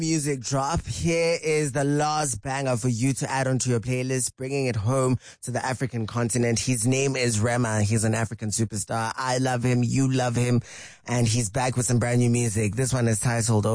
music drop. Here is the last banger for you to add onto your playlist, bringing it home to the African continent. His name is Rema. He's an African superstar. I love him. You love him. And he's back with some brand new music. This one is titled